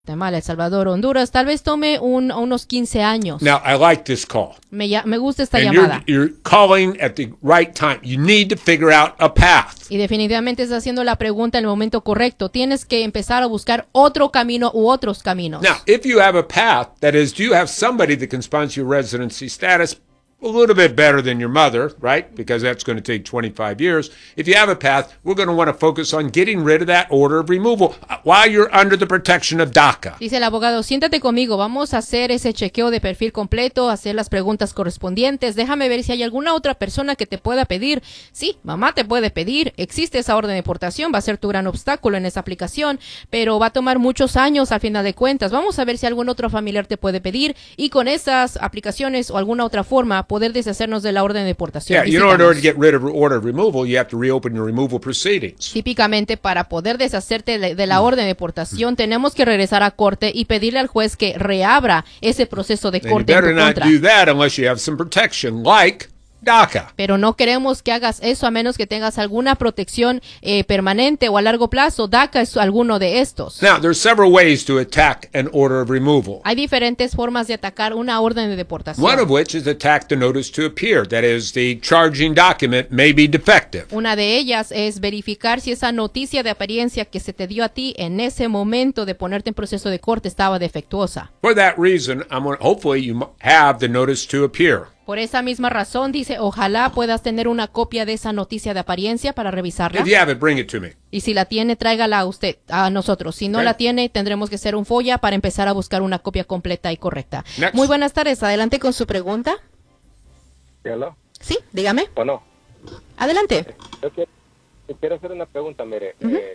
Guatemala, El Salvador, Honduras, tal vez tome unos 15 años. Now, I like this call. Me gusta esta And llamada. you're calling at the right time. You need to figure out a path. Y definitivamente está haciendo la pregunta en el momento correcto. Tienes que empezar a buscar otro camino u otros caminos. Now, if you have a path, that is, do you have somebody that can sponsor your residency status? A little bit better than your mother, right? Because that's going to take 25 years. If you have a path, we're going to want to focus on getting rid of that order of removal while you're under the protection of DACA. Dice el abogado, siéntate conmigo, vamos a hacer ese chequeo de perfil completo, hacer las preguntas correspondientes. Déjame ver si hay alguna otra persona que te pueda pedir. Sí, mamá te puede pedir. Existe esa orden de deportación, va a ser tu gran obstáculo en esa aplicación, pero va a tomar muchos años al final de cuentas. Vamos a ver si algún otro familiar te puede pedir y con esas aplicaciones o alguna otra forma poder deshacernos de la orden de deportación. Yeah, in order to get rid of order of removal, you have to reopen your removal proceedings. Típicamente, para poder deshacerte de la orden de deportación, tenemos que regresar a corte y pedirle al juez que reabra ese proceso de And you corte en better tu not contra. do that unless you have some protection, like DACA. Pero no queremos que hagas eso a menos que tengas alguna protección permanente o a largo plazo. DACA es alguno de estos. Now, there's several ways to attack an order of removal. Hay diferentes formas de atacar una orden de deportación. One of which is attack the notice to appear. That is, the charging document may be defective. Una de ellas es verificar si esa noticia de apariencia que se te dio a ti en ese momento de ponerte en proceso de corte estaba defectuosa. For that reason, hopefully you have the notice to appear. Por esa misma razón, dice, ojalá puedas tener una copia de esa noticia de apariencia para revisarla. If you have it, bring it to me. Y si la tiene, tráigala a usted, a nosotros. Si no Okay. la tiene, tendremos que hacer un FOIA para empezar a buscar una copia completa y correcta. Next. Muy buenas tardes. Adelante con su pregunta. ¿Hello? Sí, dígame. ¿O no? Adelante. Yo quiero hacer una pregunta, mire.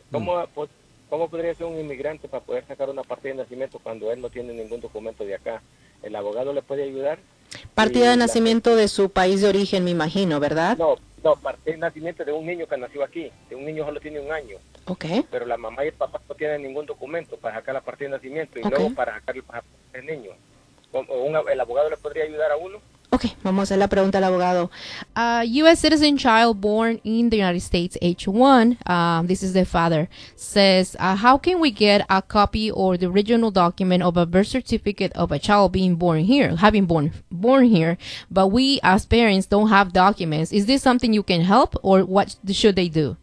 ¿Cómo podría ser un inmigrante para poder sacar una partida de nacimiento cuando él no tiene ningún documento de acá? ¿El abogado le puede ayudar? Partida Y de la- nacimiento de su país de origen, me imagino, ¿verdad? No, partida de nacimiento de un niño que nació aquí. De un niño solo tiene un año. Ok. Pero la mamá y el papá no tienen ningún documento para sacar la partida de nacimiento y Ok. luego para sacar el pasaporte del niño. ¿El abogado le podría ayudar a uno? Ok, vamos a hacer la pregunta al abogado. U.S. citizen child born in the United States, age 1, this is the father, says, how can we get a copy or the original document of a birth certificate of a child being born here, having born here, but we as parents don't have documents? Is this something you can help, or what should they do?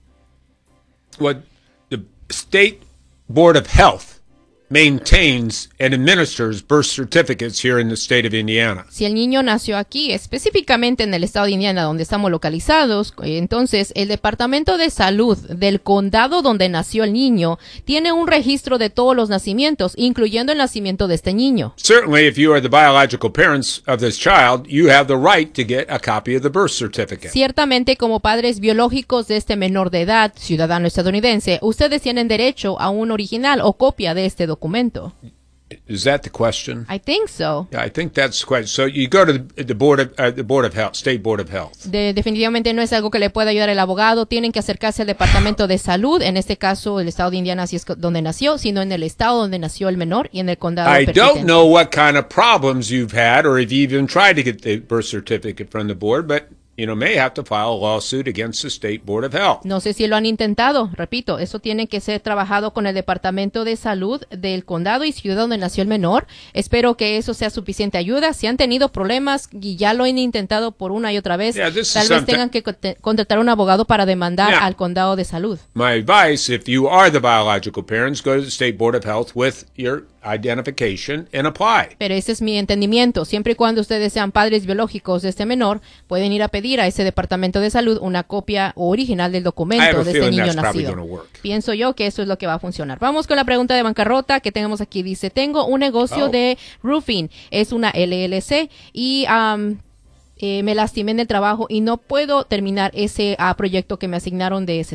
What the State Board of Health maintains and administers birth certificates here in the state of Indiana. Si el niño nació aquí, específicamente en el estado de Indiana, donde estamos localizados, entonces el Departamento de Salud del condado donde nació el niño tiene un registro de todos los nacimientos, incluyendo el nacimiento de este niño. Certainly, if you are the biological parents of this child, you have the right to get a copy of the birth certificate. Ciertamente, como padres biológicos de este menor de edad, ciudadano estadounidense, ustedes tienen derecho a un original o copia de este documento. Is that the question? I think so. Yeah, I think that's the question. So you go to the Board of Health, State Board of Health. Definitivamente no es algo que le pueda ayudar el abogado. Tienen que acercarse al Departamento de Salud, en este caso el estado de Indiana, si es donde nació, sino en el estado donde nació el menor y en el condado I don't perteneciente. know what kind of problems you've had or if you even tried to get the birth certificate from the board, but you may have to file a lawsuit against the State Board of Health. No sé si lo han intentado, repito, eso tiene que ser trabajado con el Departamento de Salud del condado y ciudad donde nació el menor. Espero que eso sea suficiente ayuda. Si han tenido problemas y ya lo han intentado por una y otra vez, Yeah, this is tal vez something- tengan que contratar a un abogado para demandar Yeah. al condado de salud. My advice, if you are the biological parents, go to the State Board of Health with your identification and apply. Pero ese es mi entendimiento. Siempre y cuando ustedes sean padres biológicos de este menor, pueden ir a pedir a ese Departamento de Salud una copia original del I have documento a de este feeling niño that's probably nacido. going to work. Pienso yo que eso es lo que va a funcionar. Vamos con la pregunta de bancarrota que tenemos aquí. Dice, tengo un negocio Oh. de roofing. Es una LLC y me lastimé en el trabajo y no puedo terminar ese proyecto que me asignaron de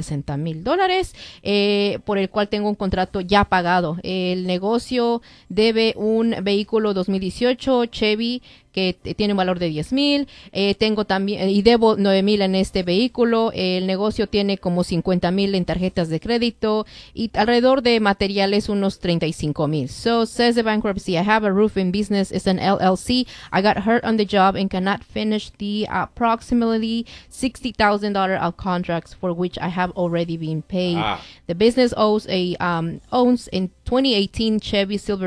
$60,000, por el cual tengo un contrato ya pagado. El negocio debe un vehículo 2018 Chevy que tiene un valor de 10,000. Tengo también, y debo 9,000 en este vehículo. El negocio tiene como 50,000 en tarjetas de crédito y alrededor de materiales unos 35,000. So says the bankruptcy, I have a roofing business. It's an LLC. I got hurt on the job and cannot finish the approximately $60,000 of contracts for which I have already been paid. The business owns a 2018 Chevy Silverado